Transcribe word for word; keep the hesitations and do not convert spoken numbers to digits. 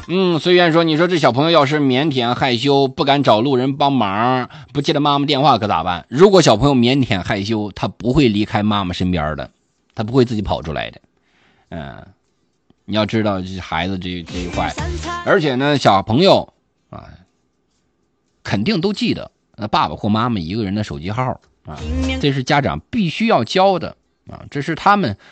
嗯，虽然说你说这小朋友要是腼腆害羞，不敢找路人帮忙，不接着妈妈电话可咋办？如果小朋友腼腆害羞，他不会离开妈妈身边的，他不会自己跑出来的。嗯，你要知道这孩子这这一块，而且呢，小朋友啊，肯定都记得那爸爸或妈妈一个人的手机号啊，这是家长必须要教的啊，这是他们